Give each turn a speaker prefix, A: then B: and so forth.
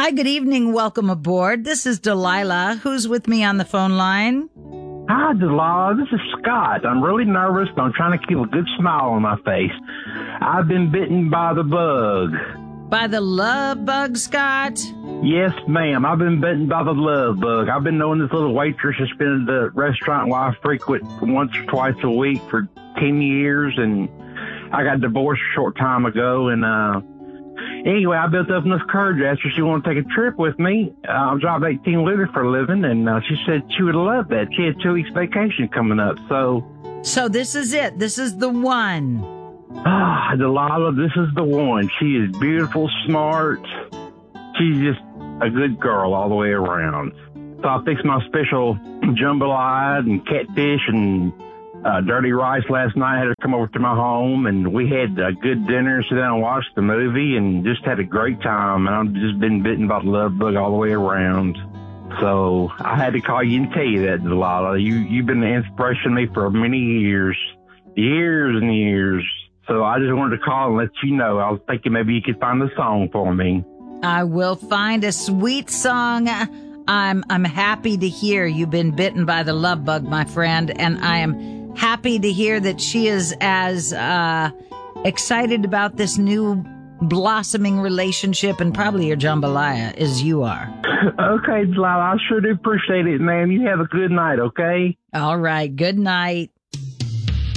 A: Hi, good evening. Welcome aboard. This is Delilah. Who's with me on the phone line?
B: Hi, Delilah. This is Scott. I'm really nervous, but I'm trying to keep a good smile on my face. I've been bitten by the bug.
A: By the love bug, Scott?
B: Yes, ma'am. I've been bitten by the love bug. I've been knowing this little waitress that's been at the restaurant where I frequent once or twice a week for 10 years, and I got divorced a short time ago, and anyway, I built up enough courage after she wanted to take a trip with me. I drive 18-wheeler for a living, and she said she would love that. She had 2 weeks vacation coming up, so
A: this is it. This is the one.
B: Delilah, this is the one. She is beautiful, smart. She's just a good girl all the way around. So I fixed my special jambalaya and catfish and dirty rice last night. I had her come over to my home, and we had a good dinner, sit down and watch the movie, and just had a great time. And I've just been bitten by the love bug all the way around. So I had to call you and tell you that, Delilah. You've been the inspiration to me for many years and years. So I just wanted to call and let you know. I was thinking maybe you could find a song for me.
A: I will find a sweet song. I'm happy to hear you've been bitten by the love bug, my friend, and I am happy to hear that she is as excited about this new blossoming relationship and probably your jambalaya as you are.
B: Okay, Delilah, I sure do appreciate it, ma'am. You have a good night, okay?
A: All right, good night.